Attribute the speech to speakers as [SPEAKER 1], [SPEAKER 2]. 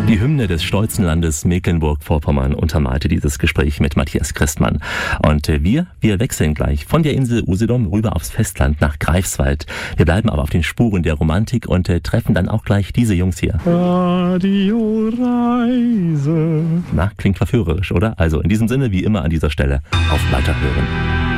[SPEAKER 1] Die Hymne des stolzen Landes Mecklenburg-Vorpommern untermalte dieses Gespräch mit Matthias Christmann. Und wir wechseln gleich von der Insel Usedom rüber aufs Festland nach Greifswald. Wir bleiben aber auf den Spuren der Romantik und treffen dann auch gleich diese Jungs hier.
[SPEAKER 2] Radioreise.
[SPEAKER 1] Na, klingt verführerisch, oder? Also in diesem Sinne, wie immer an dieser Stelle, auf Weiterhören.